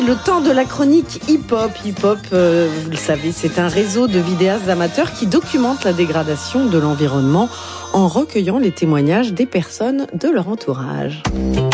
Le temps de la chronique hip-hop. Hip-hop, vous le savez, c'est un réseau de vidéastes amateurs qui documentent la dégradation de l'environnement en recueillant les témoignages des personnes de leur entourage.